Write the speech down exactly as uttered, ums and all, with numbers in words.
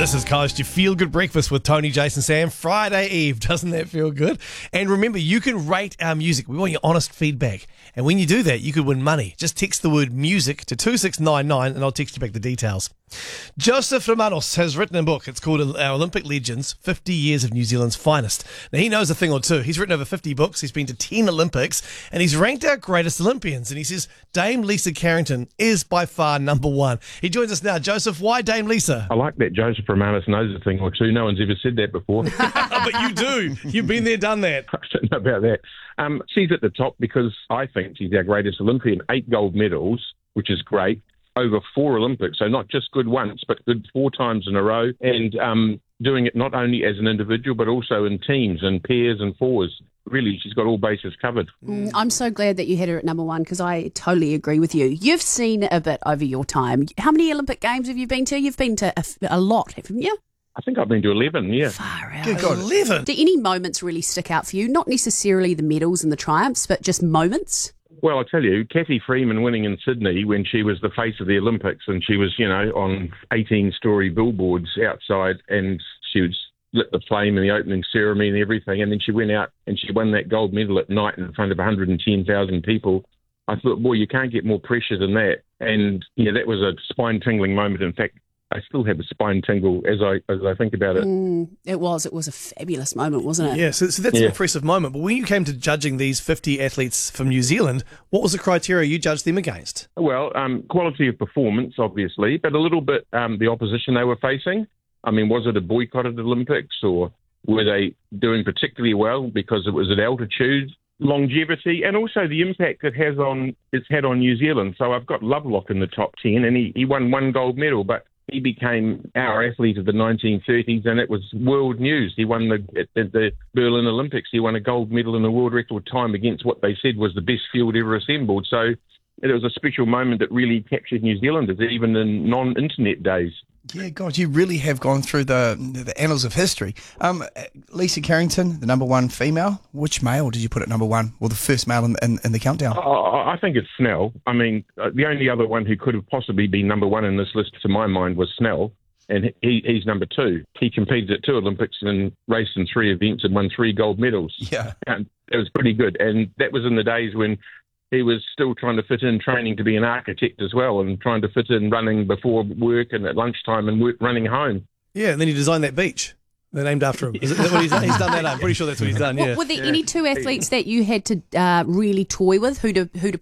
This is Coast, your feel-good breakfast with Tony, Jason, Sam. Friday Eve, doesn't that feel good? And remember, you can rate our music. We want your honest feedback. And when you do that, you could win money. Just text the word music to two six nine nine and I'll text you back the details. Joseph Romanos has written a book. It's called Our Olympic Legends, fifty years of New Zealand's Finest. Now, he knows a thing or two. He's written over fifty books. He's been to ten Olympics, and he's ranked our greatest Olympians. And he says Dame Lisa Carrington is by far number one. He joins us now. Joseph, why Dame Lisa? I like that Joseph Romanos knows a thing or two. No one's ever said that before. But you do. You've been there, done that. I don't know about that. Um, she's at the top because I think she's our greatest Olympian. Eight gold medals, which is great. Over four Olympics, so not just good once, but good four times in a row, and um, doing it not only as an individual, but also in teams and pairs and fours. Really, she's got all bases covered. Mm, I'm so glad that you had her at number one because I totally agree with you. You've seen a bit over your time. How many Olympic Games have you been to? You've been to a, a lot, haven't you? I think I've been to eleven, yeah. Far out. Good God, eleven? Do any moments really stick out for you? Not necessarily the medals and the triumphs, but just moments? Well, I tell you, Kathy Freeman winning in Sydney when she was the face of the Olympics and she was, you know, on eighteen-storey billboards outside and she was lit the flame in the opening ceremony and everything, and then she went out and she won that gold medal at night in front of one hundred ten thousand people. I thought, boy, you can't get more pressure than that. And, yeah, that was a spine-tingling moment. In fact, I still have a spine tingle as I as I think about it. Mm, it was. It was a fabulous moment, wasn't it? Yeah, so, so that's Yeah. an impressive moment. But when you came to judging these fifty athletes from New Zealand, what was the criteria you judged them against? Well, um, quality of performance, obviously, but a little bit um, the opposition they were facing. I mean, was it a boycotted Olympics or were they doing particularly well because it was at altitude? Longevity and also the impact it has on it's had on New Zealand. So I've got Lovelock in the top ten and he, he won one gold medal, but he became our athlete of the nineteen thirties and it was world news. He won the at the Berlin Olympics. He won a gold medal in a world record time against what they said was the best field ever assembled. So it was a special moment that really captured New Zealanders, even in non-internet days. Yeah, God, you really have gone through the the annals of history. Um, Lisa Carrington, the number one female. Which male did you put at number one? Or the first male in, in, in the countdown? I, I think it's Snell. I mean, uh, the only other one who could have possibly been number one in this list, to my mind, was Snell, and he, he's number two. He competed at two Olympics and raced in three events and won three gold medals. Yeah. And it was pretty good, and that was in the days when he was still trying to fit in training to be an architect as well and trying to fit in running before work and at lunchtime and work, running home. Yeah, and then he designed that beach. They're named after him. Is that what he's done? He's done that. I'm pretty sure that's what he's done, yeah. Were there any two athletes that you had to uh, really toy with? Who to who to